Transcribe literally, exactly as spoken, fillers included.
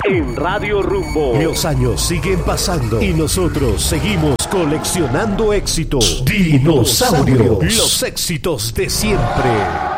en Radio Rumbo. Los años siguen pasando y nosotros seguimos coleccionando éxitos. Dinosaurios, los éxitos de siempre.